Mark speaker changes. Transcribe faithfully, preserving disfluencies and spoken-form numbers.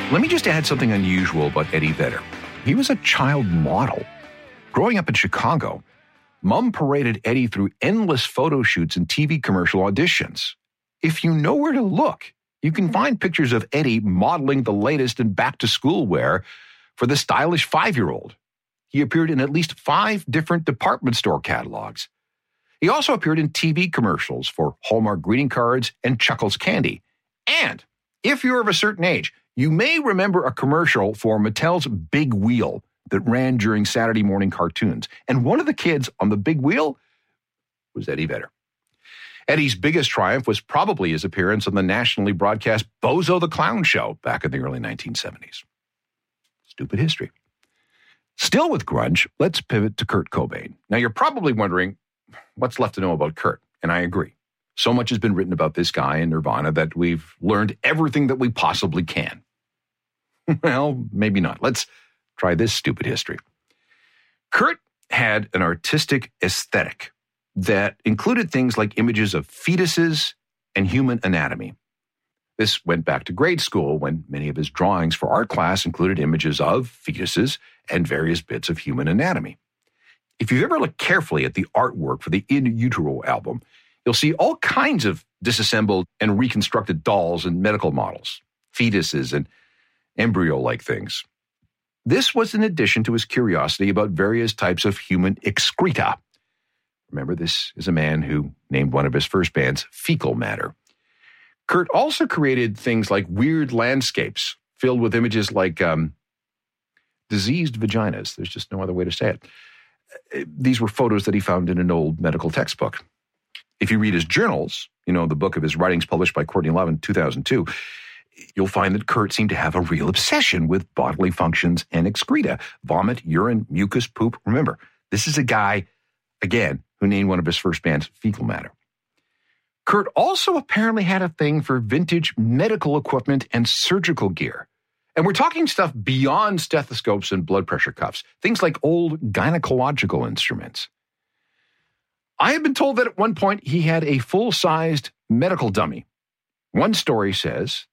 Speaker 1: Let me just add something unusual about Eddie Vedder. He was a child model. Growing up in Chicago, Mom paraded Eddie through endless photo shoots and T V commercial auditions. If you know where to look, you can find pictures of Eddie modeling the latest in back-to-school wear for the stylish five-year-old. He appeared in at least five different department store catalogs. He also appeared in T V commercials for Hallmark greeting cards and Chuckles Candy. And if you're of a certain age, you may remember a commercial for Mattel's Big Wheel that ran during Saturday morning cartoons. And one of the kids on the big wheel was Eddie Vedder. Eddie's biggest triumph was probably his appearance on the nationally broadcast Bozo the Clown Show back in the early nineteen seventies. Stupid history. Still with grunge, let's pivot to Kurt Cobain. Now, you're probably wondering what's left to know about Kurt, and I agree. So much has been written about this guy in Nirvana that we've learned everything that we possibly can. Well, maybe not. Let's try this stupid history. Kurt had an artistic aesthetic that included things like images of fetuses and human anatomy. This went back to grade school when many of his drawings for art class included images of fetuses and various bits of human anatomy. If you've ever looked carefully at the artwork for the In Utero album, you'll see all kinds of disassembled and reconstructed dolls and medical models, fetuses and embryo-like things. This was in addition to his curiosity about various types of human excreta. Remember, this is a man who named one of his first bands Fecal Matter. Kurt also created things like weird landscapes filled with images like um, diseased vaginas. There's just no other way to say it. These were photos that he found in an old medical textbook. If you read his journals, you know, the book of his writings published by Courtney Love in two thousand two, you'll find that Kurt seemed to have a real obsession with bodily functions and excreta, vomit, urine, mucus, poop. Remember, this is a guy, again, who named one of his first bands Fecal Matter. Kurt also apparently had a thing for vintage medical equipment and surgical gear. And we're talking stuff beyond stethoscopes and blood pressure cuffs, things like old gynecological instruments. I have been told that at one point he had a full-sized medical dummy. One story says